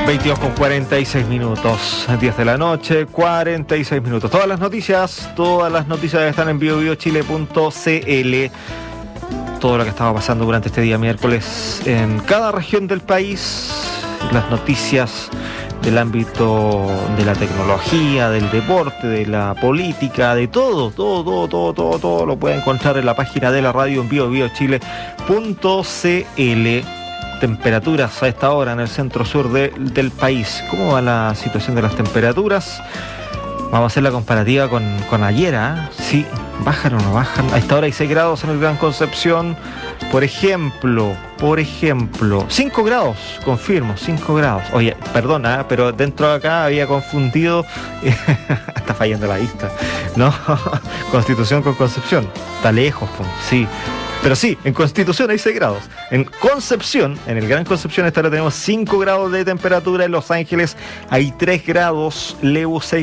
22:46, 10 de la noche, 46 minutos. Todas las noticias están en biobiochile.cl. Todo lo que estaba pasando durante este día miércoles en cada región del país, las noticias del ámbito de la tecnología, del deporte, de la política, de todo lo puede encontrar en la página de la radio en biobiochile.cl. Temperaturas a esta hora en el centro-sur del país. ¿Cómo va la situación de las temperaturas? Vamos a hacer la comparativa con ayer, ¿eh? Sí, ¿bajan o no bajan? A esta hora hay 6 grados en el Gran Concepción. Por ejemplo, 5 grados, confirmo, 5 grados. Oye, perdona, pero dentro de acá había confundido, está fallando la vista, ¿no? Constitución con Concepción, está lejos, sí. Pero sí, en Constitución hay 6 grados. En Concepción, en el Gran Concepción, esta hora tenemos 5 grados de temperatura. En Los Ángeles hay 3 grados, Lebu 6